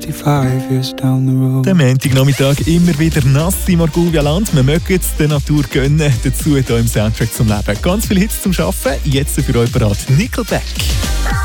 65 years down the road. Der Montagnachmittag immer wieder nass im Argovia-Land. Wir mögen es der Natur gönnen, dazu hier im Soundtrack zum Leben. Ganz viele Hits zum Arbeiten, jetzt für euch bereit Nickelback.